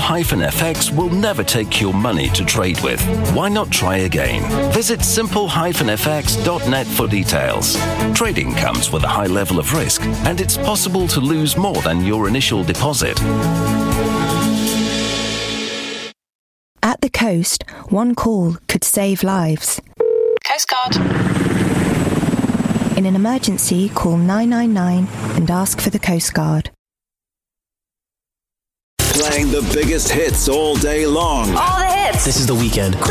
Simple-FX will never take your money to trade with. Why not try again? Visit simple-fx.net for details. Trading comes with a high level of risk, and it's possible to lose more than your initial deposit. At the coast, one call could save lives. Coast Guard. In an emergency, call 999 and ask for the Coast Guard. Playing the biggest hits all day long. All the hits. This is The Weeknd.